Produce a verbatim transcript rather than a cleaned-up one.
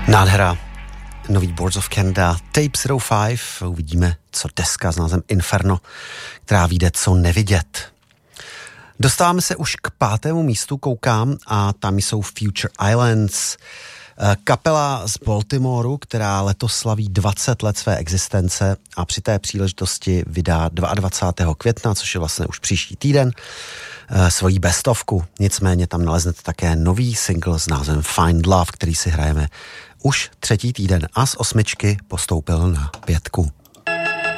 Nádhera. Nový Boards of Canada, Tape nula pět, uvidíme, co deska s názvem Inferno, která vyjde co nevidět. Dostáváme se už k pátému místu, koukám, a tam jsou Future Islands, kapela z Baltimoru, která letos slaví dvacet let své existence a při té příležitosti vydá dvacátého druhého května, což je vlastně už příští týden, svoji bestovku. Nicméně tam naleznete také nový single s názvem Find Love, který si hrajeme už třetí týden a z osmičky postoupil na pětku.